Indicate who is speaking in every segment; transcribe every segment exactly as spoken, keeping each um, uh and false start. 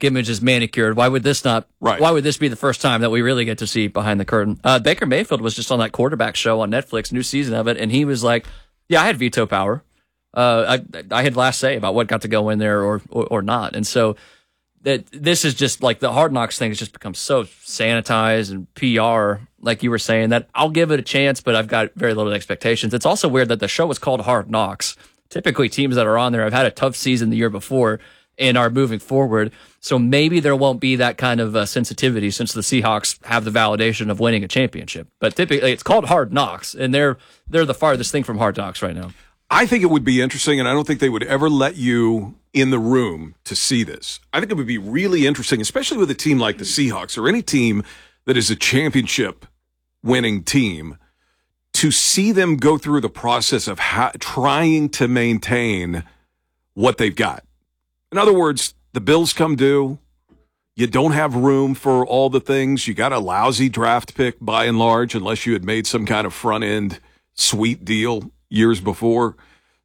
Speaker 1: Gimmage is manicured. Why would this not?
Speaker 2: Right.
Speaker 1: Why would this be the first time that we really get to see behind the curtain? Uh, Baker Mayfield was just on that quarterback show on Netflix, new season of it, and he was like, "Yeah, I had veto power. Uh, I I had last say about what got to go in there or or, or not." And so that this is just like the Hard Knocks thing has just become so sanitized and P R, like you were saying, that I'll give it a chance, but I've got very little expectations. It's also weird that the show is called Hard Knocks. Typically, teams that are on there have had a tough season the year before and are moving forward. So maybe there won't be that kind of uh, sensitivity since the Seahawks have the validation of winning a championship. But typically, it's called Hard Knocks, and they're they're the farthest thing from Hard Knocks right now.
Speaker 2: I think it would be interesting, and I don't think they would ever let you in the room to see this. I think it would be really interesting, especially with a team like the Seahawks or any team that is a championship-winning team, to see them go through the process of ha- trying to maintain what they've got. In other words, the bills come due. You don't have room for all the things. You got a lousy draft pick by and large, unless you had made some kind of front-end sweet deal years before.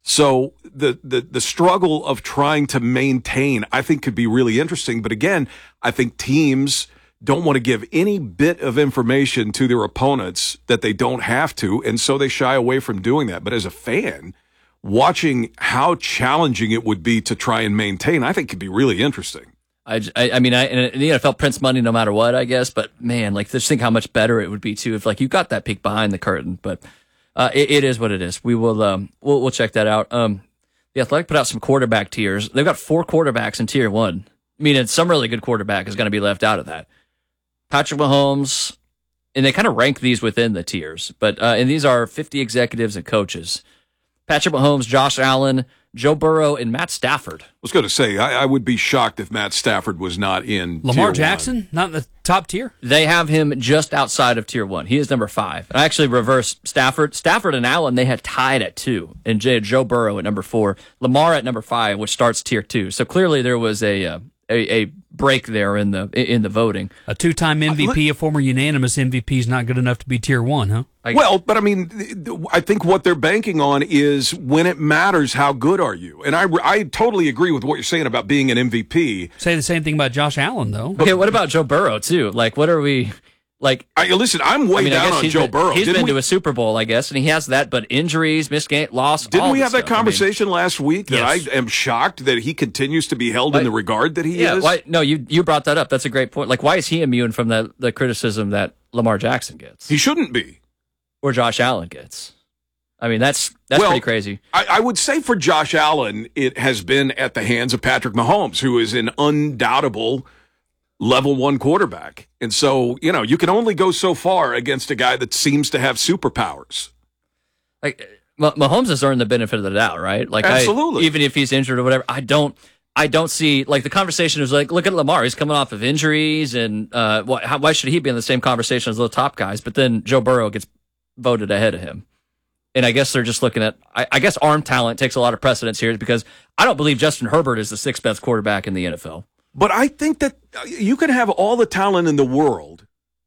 Speaker 2: So the, the the struggle of trying to maintain, I think, could be really interesting. But again, I think teams don't want to give any bit of information to their opponents that they don't have to, and so they shy away from doing that. But as a fan, watching how challenging it would be to try and maintain, I think could be really interesting.
Speaker 1: I, I, I mean, I, in the N F L prints money no matter what, I guess. But man, like, just think how much better it would be too if, like, you got that peek behind the curtain. But uh, it, it is what it is. We will, um, we'll, we'll check that out. Um, the Athletic put out some quarterback tiers. They've got four quarterbacks in tier one. I mean, some really good quarterback is going to be left out of that. Patrick Mahomes, and they kind of rank these within the tiers. But uh, and these are fifty executives and coaches. Patrick Mahomes, Josh Allen, Joe Burrow, and Matt Stafford.
Speaker 2: I was going to say, I, I would be shocked if Matt Stafford was not in
Speaker 3: Lamar
Speaker 2: tier
Speaker 3: Jackson,
Speaker 2: one.
Speaker 3: not in the top tier?
Speaker 1: They have him just outside of tier one. He is number five. I actually reversed Stafford. Stafford and Allen, they had tied at two, and J- Joe Burrow at number four. Lamar at number five, which starts tier two. So clearly there was a uh, a, a break there in the in the voting.
Speaker 3: A two-time M V P, a former unanimous M V P is not good enough to be tier one, huh?
Speaker 1: I,
Speaker 2: Well, but I mean, I think what they're banking on is when it matters, how good are you? And I, I totally agree with what you're saying about being an M V P.
Speaker 3: Say the same thing about Josh Allen, though.
Speaker 1: okay, what about Joe Burrow, too? Like, what are we... Like,
Speaker 2: I, listen, I'm way
Speaker 1: I mean, I
Speaker 2: down
Speaker 1: guess
Speaker 2: on
Speaker 1: he's
Speaker 2: Joe
Speaker 1: been,
Speaker 2: Burrow.
Speaker 1: He's
Speaker 2: Didn't
Speaker 1: been
Speaker 2: we,
Speaker 1: to a Super Bowl, I guess, and he has that, but injuries, missed game, loss,
Speaker 2: didn't
Speaker 1: all
Speaker 2: we
Speaker 1: the
Speaker 2: have that
Speaker 1: stuff. I mean,
Speaker 2: conversation last week that
Speaker 3: Yes.
Speaker 2: I am shocked that he continues to be held
Speaker 1: Why-
Speaker 2: in the regard that he
Speaker 1: yeah,
Speaker 2: is?
Speaker 1: why, no, you you brought that up. That's a great point. Like, why is he immune from the, the criticism that Lamar Jackson gets
Speaker 2: He shouldn't be.
Speaker 1: or Josh Allen gets? I mean, that's that's
Speaker 2: Well,
Speaker 1: pretty crazy.
Speaker 2: I, I would say for Josh Allen, it has been at the hands of Patrick Mahomes, who is an undoubtable level one quarterback. And so, you know, you can only go so far against a guy that seems to have superpowers.
Speaker 1: Like, Mah- Mahomes has earned the benefit of the doubt, right? Like, I-
Speaker 2: Absolutely.
Speaker 1: even if he's injured or whatever, I don't. I don't see, like, the conversation is like, look at Lamar. He's coming off of injuries, and uh, why, how, why should he be in the same conversation as the top guys? But then Joe Burrow gets voted ahead of him. And I guess they're just looking at, I, I guess arm talent takes a lot of precedence here because I don't believe Justin Herbert is the sixth best quarterback in the N F L.
Speaker 2: But I think that you can have all the talent in the world,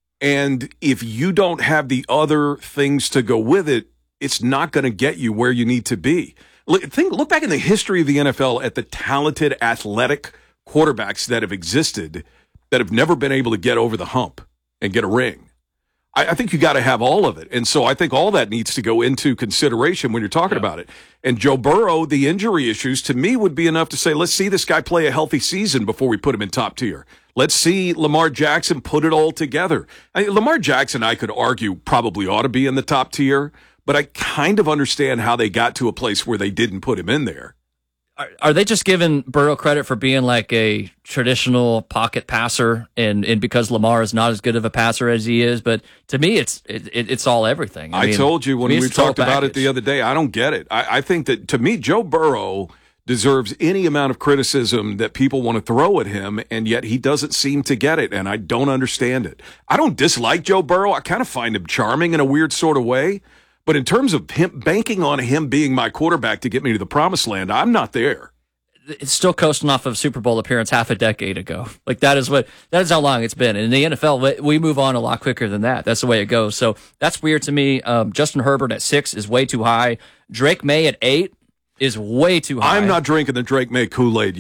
Speaker 2: and if you don't have the other things to go with it, it's not going to get you where you need to be. Look, think, look back in the history of the N F L at the talented, athletic quarterbacks that have existed that have never been able to get over the hump and get a ring. I, I think you got to have all of it. And so I think all that needs to go into consideration when you're talking
Speaker 1: Yeah.
Speaker 2: about it. And Joe Burrow, the injury issues, to me, would be enough to say, let's see this guy play a healthy season before we put him in top tier. Let's see Lamar Jackson put it all together. I, Lamar Jackson, I could argue, probably ought to be in the top tier, but I kind of understand how they got to a place where they didn't put him in there.
Speaker 1: Are, are they just giving Burrow credit for being like a traditional pocket passer, and, and because Lamar is not as good of a passer as he is? But to me, it's it, it, it's all everything.
Speaker 2: I,
Speaker 1: mean,
Speaker 2: told you when
Speaker 1: to me,
Speaker 2: we
Speaker 1: it's the
Speaker 2: talked
Speaker 1: total
Speaker 2: about it
Speaker 1: package.
Speaker 2: the other day, I don't get it. I, I think that, to me, Joe Burrow deserves any amount of criticism that people want to throw at him, and yet he doesn't seem to get it, and I don't understand it. I don't dislike Joe Burrow. I kind of find him charming in a weird sort of way. But in terms of him banking on him being my quarterback to get me to the promised land, I'm not there.
Speaker 1: It's still coasting off of a Super Bowl appearance half a decade ago. Like, that is what that is how long it's been. And in the N F L, we move on a lot quicker than that. That's the way it goes. So that's weird to me. Um, Justin Herbert at six is way too high. Drake May at eight is way too high.
Speaker 2: I'm not drinking the Drake May Kool-Aid yet.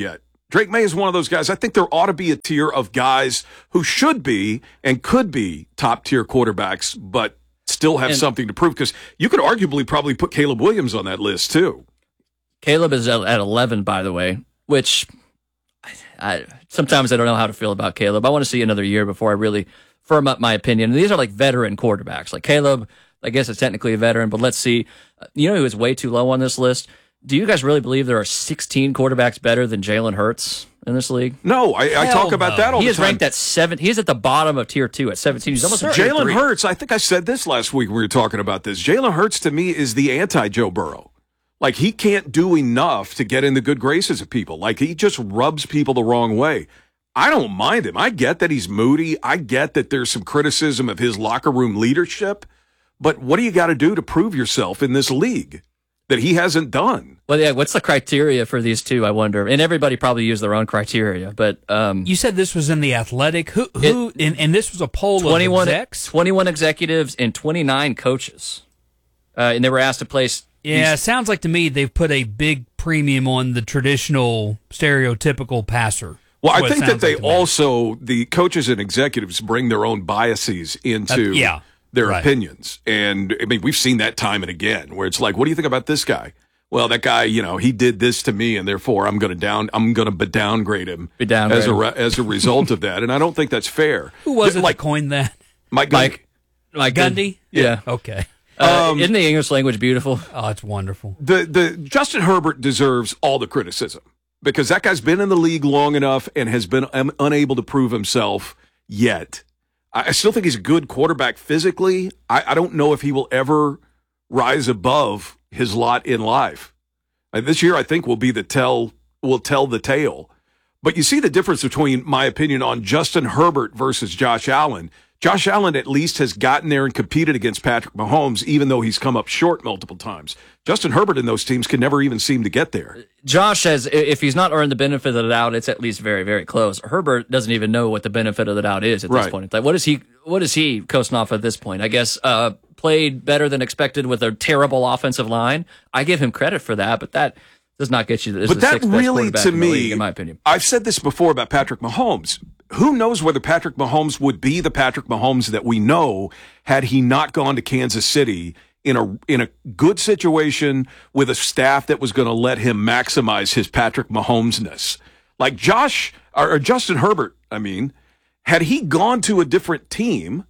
Speaker 2: Drake May is one of those guys. I think there ought to be a tier of guys who should be and could be top-tier quarterbacks, but still have
Speaker 1: and,
Speaker 2: something to prove, because you could arguably probably put Caleb Williams on that list, too.
Speaker 1: Caleb is at eleven, by the way, which I, I, sometimes I don't know how to feel about Caleb. I want to see another year before I really firm up my opinion. And these are like veteran quarterbacks. Like Caleb, I guess it's technically a veteran, but let's see. You know who is way too low on this list? Do you guys really believe there are sixteen quarterbacks better than Jalen Hurts in this league?
Speaker 2: No, I, I talk about
Speaker 3: no.
Speaker 2: that all
Speaker 1: he
Speaker 2: the
Speaker 1: is
Speaker 2: time.
Speaker 1: ranked at seven. He is at the bottom of tier two at seventeen. He's almost
Speaker 2: Jalen Hurts, I think I said this last week when we were talking about this. Jalen Hurts, to me, is the anti-Joe Burrow. Like, he can't do enough to get in the good graces of people. Like, he just rubs people the wrong way. I don't mind him. I get that he's moody. I get that there's some criticism of his locker room leadership. But what do you got to do to prove yourself in this league that he hasn't done?
Speaker 1: Well, yeah, what's the criteria for these two, I wonder? And everybody probably used their own criteria, but... Um,
Speaker 3: you said this was in The Athletic. Who, who, it, and, and this was a poll
Speaker 1: twenty-one,
Speaker 3: of execs?
Speaker 1: twenty-one executives and twenty-nine coaches. Uh, and they were asked to place...
Speaker 3: Yeah,
Speaker 1: these,
Speaker 3: it sounds like to me they've put a big premium on the traditional, stereotypical passer.
Speaker 2: Well, I
Speaker 3: What it
Speaker 2: think that
Speaker 3: sounds
Speaker 2: they
Speaker 3: like to me.
Speaker 2: also, the coaches and executives bring their own biases into
Speaker 3: That- yeah,
Speaker 2: their
Speaker 3: right.
Speaker 2: opinions. And, I mean, we've seen that time and again, where it's like, what do you think about this guy? Well, that guy, you know, he did this to me, and therefore I'm going to down, I'm going to downgrade him
Speaker 1: Be downgrade
Speaker 2: as a
Speaker 1: him.
Speaker 2: re- as a result of that. And I don't think that's fair.
Speaker 3: Who was it
Speaker 2: like
Speaker 3: that coined that?
Speaker 2: Mike?
Speaker 1: Mike,
Speaker 2: Gundy?
Speaker 1: like
Speaker 3: Gundy?
Speaker 1: Yeah.
Speaker 3: Okay.
Speaker 1: Uh,
Speaker 2: Um,
Speaker 1: isn't the English language beautiful?
Speaker 3: Oh, it's wonderful.
Speaker 2: The the Justin Herbert deserves all the criticism because that guy's been in the league long enough and has been um, unable to prove himself yet. I, I still think he's a good quarterback physically. I, I don't know if he will ever rise above his lot in life. Uh, this year, I think, will be the tell will tell the tale. But you see the difference between my opinion on Justin Herbert versus Josh Allen. Josh Allen at least has gotten there and competed against Patrick Mahomes, even though he's come up short multiple times. Justin Herbert and those teams can never even seem to get there.
Speaker 1: Josh has, if he's not earned the benefit of the doubt, it's at least very, very close. Herbert doesn't even know what the benefit of the doubt is at this
Speaker 2: Right.
Speaker 1: point. Like, what is he? What is he coasting off at this point? I guess uh, played better than expected with a terrible offensive line. I give him credit for that, but that does not get you. This
Speaker 2: But
Speaker 1: is the
Speaker 2: that
Speaker 1: sixth best
Speaker 2: really,
Speaker 1: quarterback
Speaker 2: to
Speaker 1: in the
Speaker 2: me,
Speaker 1: league, in my opinion.
Speaker 2: I've said this before about Patrick Mahomes. Who knows whether Patrick Mahomes would be the Patrick Mahomes that we know had he not gone to Kansas City in a in a good situation with a staff that was going to let him maximize his Patrick Mahomesness. Like Josh or, or Justin Herbert, I mean, had he gone to a different team,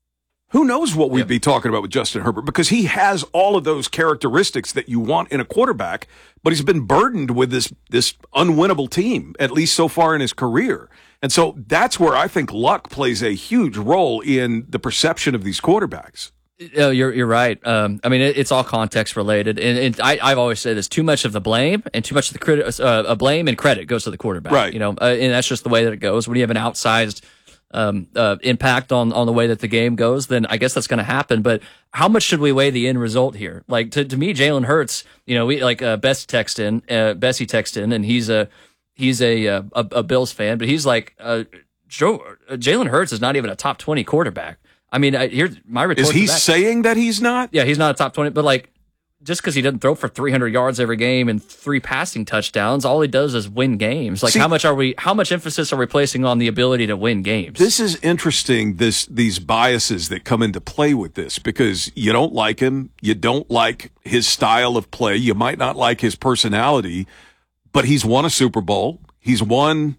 Speaker 2: who knows what we'd
Speaker 1: Yep.
Speaker 2: be talking about with Justin Herbert, because he has all of those characteristics that you want in a quarterback, but he's been burdened with this this unwinnable team, at least so far in his career. And so that's where I think luck plays a huge role in the perception of these quarterbacks.
Speaker 1: Oh, you're you're right. Um, I mean, it, it's all context related, and, and I, I've always said this: too much of the blame and too much of the credit, uh, uh, blame and credit goes to the quarterback.
Speaker 2: Right.
Speaker 1: You know, uh, and that's just the way that it goes. When you have an outsized um, uh, impact on on the way that the game goes, then I guess that's going to happen. But how much should we weigh the end result here? Like to to me, Jalen Hurts. You know, we like uh, Bess text in, uh, Bessie text in, and he's a he's a a, a Bills fan, but he's like uh, Joe uh, Jalen Hurts is not even a top twenty quarterback. I mean, I, here's my retort.
Speaker 2: Is he
Speaker 1: to that.
Speaker 2: saying that he's not?
Speaker 1: Yeah, he's not a top twenty, but like, just because he doesn't throw for three hundred yards every game and three passing touchdowns, all he does is win games. Like,
Speaker 2: See,
Speaker 1: how much are we? How much emphasis are we placing on the ability to win games?
Speaker 2: This is interesting, this these biases that come into play with this, because you don't like him, you don't like his style of play, you might not like his personality, but he's won a Super Bowl. He's won,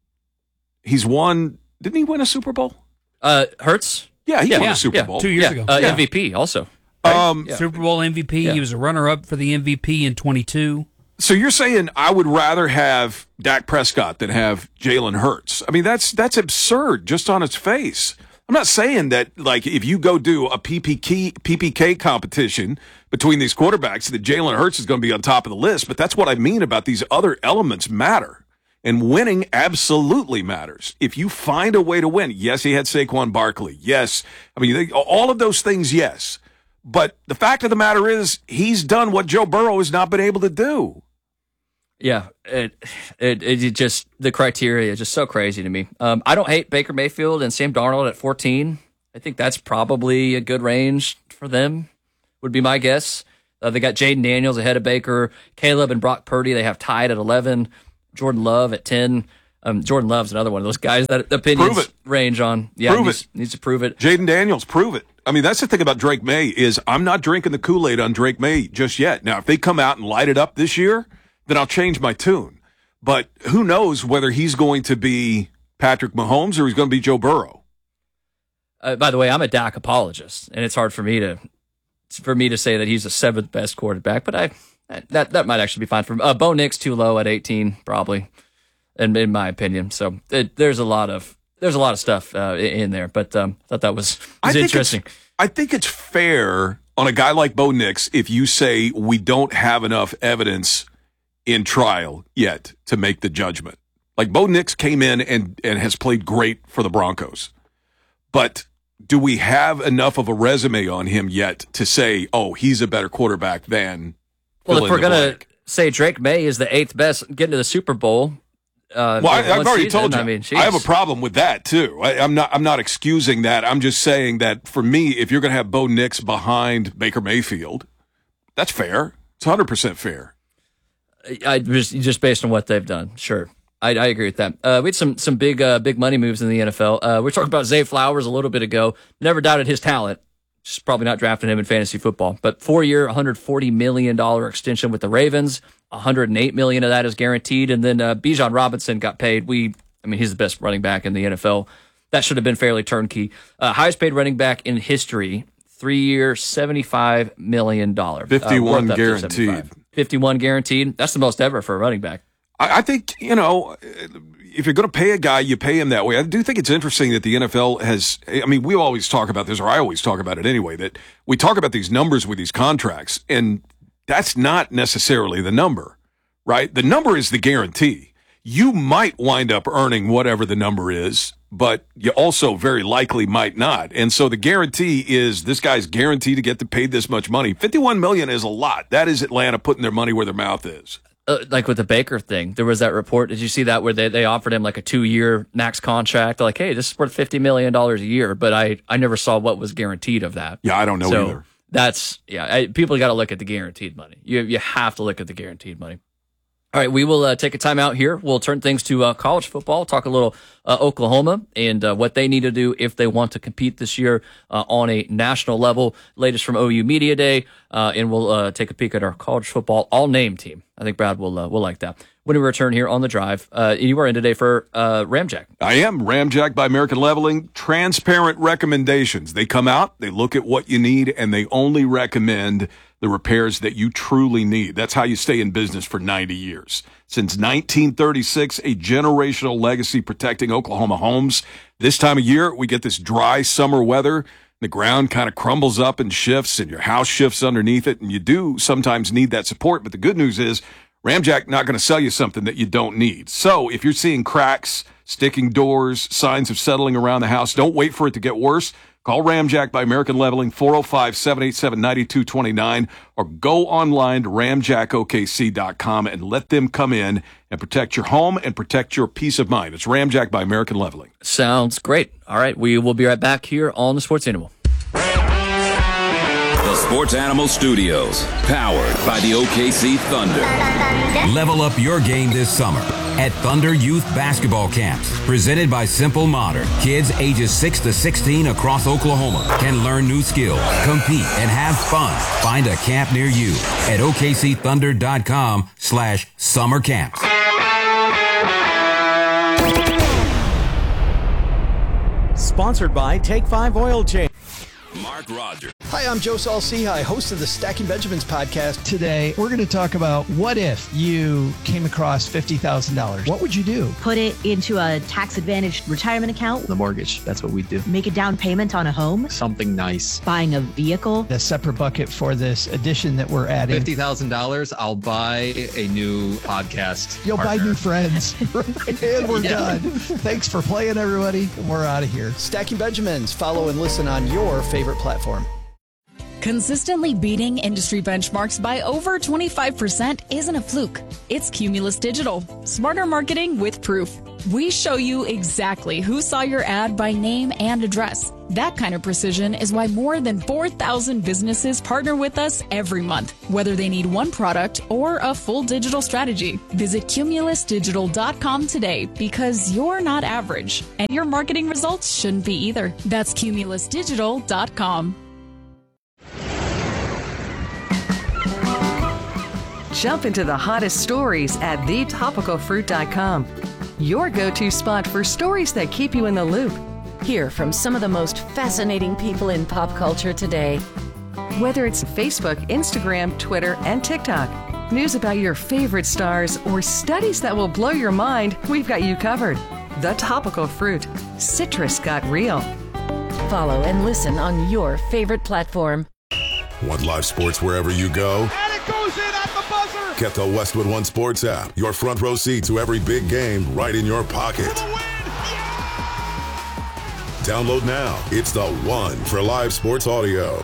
Speaker 2: he's won, didn't he win a Super Bowl?
Speaker 1: uh, Hurts,
Speaker 2: Yeah, he
Speaker 1: Yeah,
Speaker 2: won
Speaker 1: yeah,
Speaker 2: a Super
Speaker 1: yeah.
Speaker 2: Bowl.
Speaker 3: Two years
Speaker 1: yeah,
Speaker 3: ago.
Speaker 1: uh,
Speaker 2: Yeah.
Speaker 1: M V P also.
Speaker 2: Um,
Speaker 1: Yeah.
Speaker 3: Super Bowl M V P.
Speaker 1: Yeah.
Speaker 3: He was a runner-up for the M V P in twenty-two.
Speaker 2: So you're saying I would rather have Dak Prescott than have Jalen Hurts? I mean, that's that's absurd just on its face. I'm not saying that, like, if you go do a P P K, P P K competition between these quarterbacks, that Jalen Hurts is going to be on top of the list, but that's what I mean about these other elements matter. And winning absolutely matters. If you find a way to win, yes, he had Saquon Barkley. Yes. I mean, they, all of those things, yes. But the fact of the matter is, he's done what Joe Burrow has not been able to do.
Speaker 1: Yeah, it, it it just the criteria is just so crazy to me. Um, I don't hate Baker Mayfield and Sam Darnold at fourteen. I think that's probably a good range for them. Would be my guess. Uh, they got Jaden Daniels ahead of Baker, Caleb and Brock Purdy. They have tied at eleven. Jordan Love at ten. Um, Jordan Love's another one of those guys that opinions
Speaker 2: Prove it.
Speaker 1: range on. Yeah,
Speaker 2: Prove
Speaker 1: needs,
Speaker 2: it.
Speaker 1: needs to prove it.
Speaker 2: Jaden Daniels, prove it. I mean, that's the thing about Drake May is I'm not drinking the Kool-Aid on Drake May just yet. Now, if they come out and light it up this year, then I'll change my tune. But who knows whether he's going to be Patrick Mahomes or he's going to be Joe Burrow.
Speaker 1: Uh, by the way, I'm a Dak apologist, and it's hard for me to for me to say that he's the seventh best quarterback. But I that that might actually be fine for him. Uh, Bo Nix too low at eighteen, probably, in, in my opinion. So it, there's a lot of there's a lot of stuff uh, in there. But um, I thought that was, was
Speaker 2: I think
Speaker 1: interesting.
Speaker 2: It's, I think it's fair on a guy like Bo Nix if you say we don't have enough evidence in trial yet to make the judgment. Like Bo Nix came in and, and has played great for the Broncos. But do we have enough of a resume on him yet to say, oh, he's a better quarterback than
Speaker 1: Well,
Speaker 2: fill
Speaker 1: if
Speaker 2: in
Speaker 1: we're
Speaker 2: the
Speaker 1: going
Speaker 2: blank?
Speaker 1: to say Drake May is the eighth best, getting to the Super Bowl. Uh,
Speaker 2: Well, I,
Speaker 1: in one
Speaker 2: I've already
Speaker 1: season,
Speaker 2: told you.
Speaker 1: I mean,
Speaker 2: I have a
Speaker 1: jeez.
Speaker 2: problem with that too. I, I'm not. I'm not excusing that. I'm just saying that for me, if you're going to have Bo Nix behind Baker Mayfield, that's fair. It's one hundred percent fair.
Speaker 1: I just just based on what they've done, sure. I, I agree with that. Uh, we had some some big uh, big money moves in the N F L. Uh, we were talking about Zay Flowers a little bit ago. Never doubted his talent. Just probably not drafting him in fantasy football. But four year, one hundred forty million dollars extension with the Ravens. one hundred eight million dollars of that is guaranteed. And then uh, Bijan Robinson got paid. We, I mean, he's the best running back in the N F L. That should have been fairly turnkey. Uh, highest paid running back in history. Three year, seventy-five million dollars.
Speaker 2: fifty-one
Speaker 1: uh,
Speaker 2: guaranteed.
Speaker 1: fifty-one guaranteed. That's the most ever for a running back.
Speaker 2: I, I think, you know, if you're going to pay a guy, you pay him that way. I do think it's interesting that the N F L has, I mean, we always talk about this, or I always talk about it anyway, that we talk about these numbers with these contracts, and that's not necessarily the number, right? The number is the guarantee. You might wind up earning whatever the number is, but you also very likely might not. And so the guarantee is this guy's guaranteed to get paid this much money. fifty-one million dollars is a lot. That is Atlanta putting their money where their mouth is.
Speaker 1: Uh, like with the Baker thing, there was that report. Did you see that where they, they offered him like a two year max contract? They're like, hey, this is worth fifty million dollars a year. But I, I never saw what was guaranteed of that.
Speaker 2: Yeah, I don't know
Speaker 1: so
Speaker 2: either.
Speaker 1: That's, yeah, I, people got to look at the guaranteed money. You, you have to look at the guaranteed money. All right, we will uh, take a time out here. We'll turn things to uh, college football, talk a little uh, Oklahoma and uh, what they need to do if they want to compete this year uh, on a national level. Latest from O U Media Day, uh, and we'll uh, take a peek at our college football all-name team. I think Brad will uh, will like that. When we return here on The Drive, uh, you are in today for uh, Ramjack.
Speaker 2: I am. Ramjack by American Leveling. Transparent recommendations. They come out, they look at what you need, and they only recommend the repairs that you truly need. That's how you stay in business for ninety years. Since nineteen thirty-six, a generational legacy protecting Oklahoma homes. This time of year, we get this dry summer weather. The ground kind of crumbles up and shifts, and your house shifts underneath it, and you do sometimes need that support. But the good news is Ramjack not going to sell you something that you don't need. So if you're seeing cracks, sticking doors, signs of settling around the house, don't wait for it to get worse. Call Ramjack by American Leveling, four oh five, seven eight seven, nine two two nine, or go online to ramjack o k c dot com and let them come in and protect your home and protect your peace of mind. It's Ramjack by American Leveling.
Speaker 1: Sounds great. All right, we will be right back here on the Sports Animal.
Speaker 4: The Sports Animal Studios, powered by the O K C Thunder.
Speaker 5: Level up your game this summer at Thunder Youth Basketball Camps, presented by Simple Modern. Kids ages six to sixteen across Oklahoma can learn new skills, compete, and have fun. Find a camp near you at o k c thunder dot com slash summer camps.
Speaker 6: Sponsored by Take five Oil Change.
Speaker 4: Mark Rogers.
Speaker 7: Hi, I'm Joe Saul-Sehy, host of the Stacking Benjamins podcast.
Speaker 8: Today, we're going to talk about what if you came across fifty thousand dollars? What would you do?
Speaker 9: Put it into a tax-advantaged retirement account.
Speaker 10: The mortgage, that's what we do.
Speaker 9: Make a down payment on a home.
Speaker 10: Something nice.
Speaker 9: Buying a vehicle.
Speaker 8: A separate bucket for this addition that we're adding.
Speaker 10: fifty thousand dollars, I'll buy a new podcast
Speaker 8: You'll
Speaker 10: partner.
Speaker 8: buy new friends. And we're
Speaker 10: Yeah.
Speaker 8: done. Thanks for playing, everybody. We're out of here.
Speaker 7: Stacking Benjamins. Follow and listen on your favorite platform.
Speaker 11: Consistently beating industry benchmarks by over twenty-five percent isn't a fluke. It's Cumulus Digital. Smarter marketing with proof. We show you exactly who saw your ad by name and address. That kind of precision is why more than four thousand businesses partner with us every month, whether they need one product or a full digital strategy. Visit Cumulus Digital dot com today because you're not average, and your marketing results shouldn't be either. That's Cumulus Digital dot com.
Speaker 12: Jump into the hottest stories at the topical fruit dot com. Your go-to spot for stories that keep you in the loop.
Speaker 13: Hear from some of the most fascinating people in pop culture today.
Speaker 12: Whether it's Facebook, Instagram, Twitter, and TikTok, news about your favorite stars, or studies that will blow your mind, we've got you covered. The Topical Fruit. Citrus got real.
Speaker 13: Follow and listen on your favorite platform.
Speaker 14: Want live sports wherever you go?
Speaker 15: And it goes in at the buzzer!
Speaker 14: Get the Westwood One Sports app. Your front row seat to every big game right in your pocket. Download now. It's the one for live sports audio.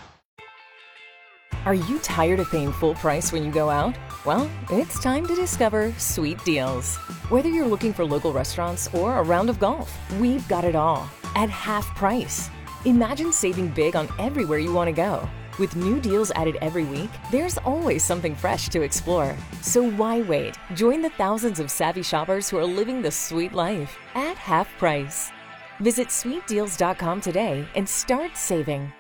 Speaker 16: Are you tired of paying full price when you go out? Well, it's time to discover Sweet Deals. Whether you're looking for local restaurants or a round of golf, we've got it all at half price. Imagine saving big on everywhere you want to go. With new deals added every week, there's always something fresh to explore. So why wait? Join the thousands of savvy shoppers who are living the sweet life at half price. Visit sweet deals dot com today and start saving.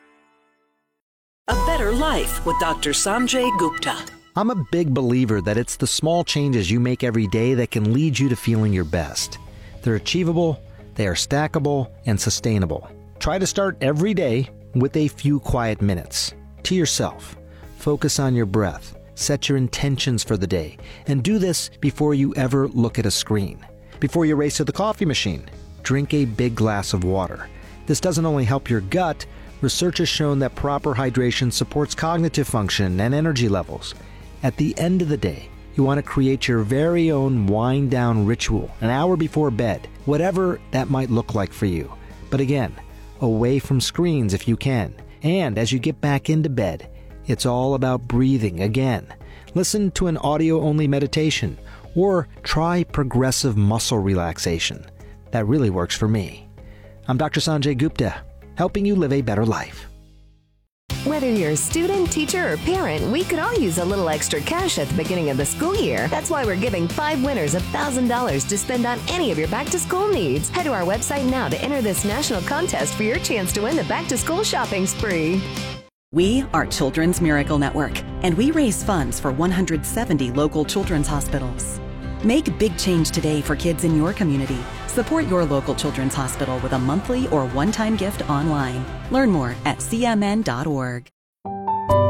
Speaker 17: A better life with Doctor Sanjay Gupta.
Speaker 18: I'm a big believer that it's the small changes you make every day that can lead you to feeling your best. They're achievable, they are stackable, and sustainable. Try to start every day with a few quiet minutes to yourself. Focus on your breath, set your intentions for the day, and do this before you ever look at a screen. Before you race to the coffee machine, drink a big glass of water. This doesn't only help your gut, research has shown that proper hydration supports cognitive function and energy levels. At the end of the day, you want to create your very own wind-down ritual an hour before bed, whatever that might look like for you. But again, away from screens if you can. And as you get back into bed, it's all about breathing again. Listen to an audio-only meditation or try progressive muscle relaxation. That really works for me. I'm Doctor Sanjay Gupta, helping you live a better life.
Speaker 19: Whether you're a student, teacher, or parent, we could all use a little extra cash at the beginning of the school year. That's why we're giving five winners one thousand dollars to spend on any of your back-to-school needs. Head to our website now to enter this national contest for your chance to win the back-to-school shopping spree.
Speaker 20: We are Children's Miracle Network, and we raise funds for one hundred seventy local children's hospitals. Make big change today for kids in your community. Support your local children's hospital with a monthly or one-time gift online. Learn more at c m n dot org.